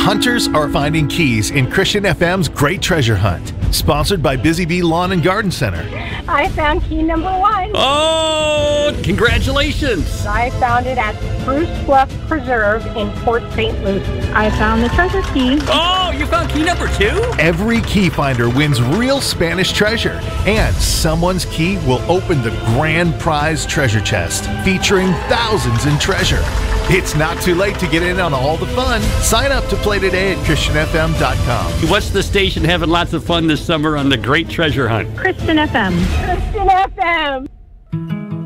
Hunters are finding keys in Christian FM's Great Treasure Hunt, sponsored by Busy Bee Lawn and Garden Center. I found key number 1. Oh, congratulations. I found it at Spruce Bluff Preserve in Port St. Lucie. I found the treasure key. Oh, you found key number 2? Every key finder wins real Spanish treasure, and someone's key will open the grand prize treasure chest, featuring thousands in treasure. It's not too late to get in on all the fun. Sign up to play today at ChristianFM.com. What's the station having lots of fun this summer on the Great Treasure Hunt? Christian FM. Christian FM.